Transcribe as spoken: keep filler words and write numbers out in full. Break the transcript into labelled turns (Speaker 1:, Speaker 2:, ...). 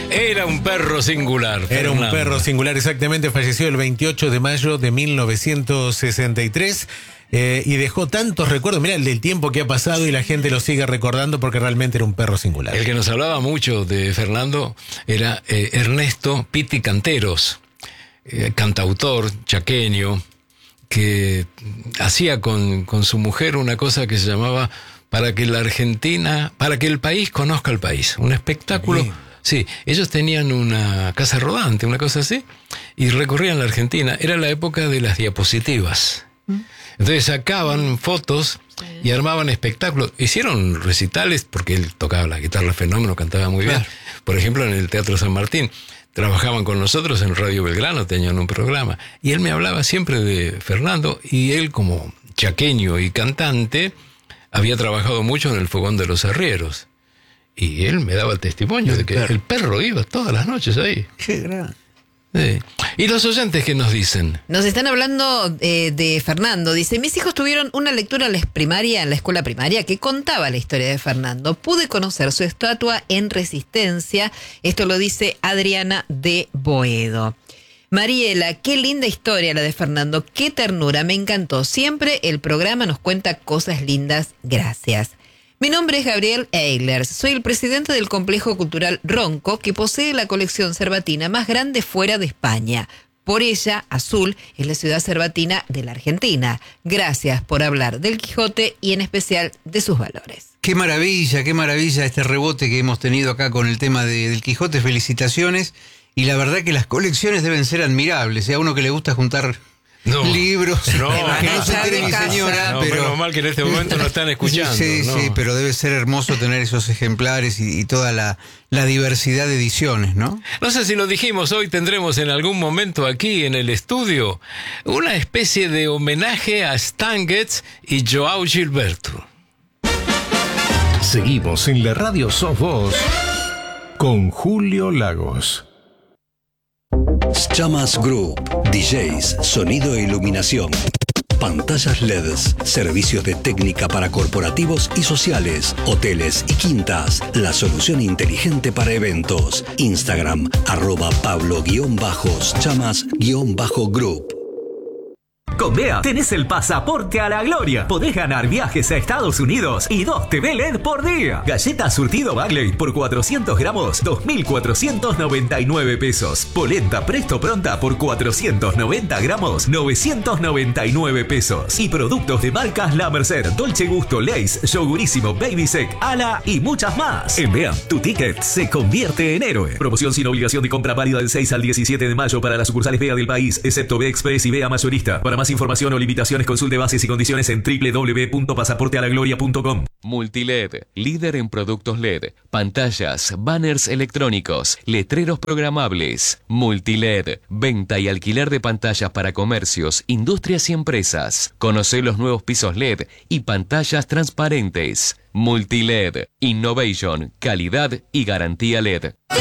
Speaker 1: Era un perro singular.
Speaker 2: Era
Speaker 1: Fernando.
Speaker 2: un perro singular, exactamente. Falleció el veintiocho de mayo de mil novecientos sesenta y tres. Eh, y dejó tantos recuerdos, mirá, el del tiempo que ha pasado y la gente lo sigue recordando porque realmente era un perro singular.
Speaker 1: El que nos hablaba mucho de Fernando era eh, Ernesto Pitti Canteros, eh, cantautor chaqueño, que hacía con, con su mujer una cosa que se llamaba para que la Argentina, para que el país conozca al país, un espectáculo. Bien. Sí, ellos tenían una casa rodante, una cosa así, y recorrían la Argentina. Era la época de las diapositivas. Entonces sacaban fotos y armaban espectáculos. Hicieron recitales porque él tocaba la guitarra fenómeno, cantaba muy bien. Claro. Por ejemplo, en el Teatro San Martín. Trabajaban con nosotros en Radio Belgrano, tenían un programa. Y él me hablaba siempre de Fernando, y él como chaqueño y cantante había trabajado mucho en el Fogón de los Arrieros. Y él me daba el testimonio el de que perro. el perro iba todas las noches ahí.
Speaker 2: Qué gran.
Speaker 1: Sí. ¿Y los oyentes qué nos dicen?
Speaker 3: Nos están hablando eh, de Fernando. Dice, mis hijos tuvieron una lectura en la primaria, en la escuela primaria, que contaba la historia de Fernando. Pude conocer su estatua en Resistencia. Esto lo dice Adriana de Boedo. Mariela, qué linda historia la de Fernando. Qué ternura, me encantó. Siempre el programa nos cuenta cosas lindas. Gracias. Mi nombre es Gabriel Eilers, soy el presidente del Complejo Cultural Ronco, que posee la colección cervatina más grande fuera de España. Por ella, Azul es la ciudad cervatina de la Argentina. Gracias por hablar del Quijote y en especial de sus valores.
Speaker 4: Qué maravilla, qué maravilla este rebote que hemos tenido acá con el tema de, del Quijote. Felicitaciones. Y la verdad que las colecciones deben ser admirables. ¿Eh? A uno que le gusta juntar... No, libros,
Speaker 1: no,
Speaker 4: que no se entere mi señora,
Speaker 1: no,
Speaker 4: pero
Speaker 1: menos mal que en este momento no están escuchando.
Speaker 4: Sí,
Speaker 1: ¿no?
Speaker 4: sí, pero debe ser hermoso tener esos ejemplares y, y toda la, la diversidad de ediciones, ¿no?
Speaker 1: No sé si lo dijimos, hoy tendremos en algún momento aquí en el estudio una especie de homenaje a Stan Getz y Joao Gilberto.
Speaker 5: Seguimos en la radio Sos Vos con Julio Lagos.
Speaker 6: Chamas Group, D Js, sonido e iluminación, pantallas L E Ds, servicios de técnica para corporativos y sociales, hoteles y quintas, la solución inteligente para eventos. Instagram, arroba Pablo-Chamas-Group.
Speaker 7: Con B E A tenés el pasaporte a la gloria. Podés ganar viajes a Estados Unidos y dos T V L E D por día. Galleta surtido Bagley por cuatrocientos gramos, dos mil cuatrocientos noventa y nueve pesos. Polenta Presto Pronta por cuatrocientos noventa gramos, novecientos noventa y nueve pesos. Y productos de marcas La Merced, Dolce Gusto, Lay's, Yogurísimo, Baby Sec, Ala y muchas más. En B E A, tu ticket se convierte en héroe. Promoción sin obligación de compra válida del seis al diecisiete de mayo para las sucursales B E A del país, excepto B Express y B E A Mayorista. Para más información o limitaciones, consulte bases y condiciones en doble u doble u doble u punto pasaporte a la gloria punto com.
Speaker 8: Multiled, líder en productos L E D, pantallas, banners electrónicos, letreros programables. Multiled, venta y alquiler de pantallas para comercios, industrias y empresas. Conoce los nuevos pisos L E D y pantallas transparentes. Multiled, innovation, calidad y garantía L E D.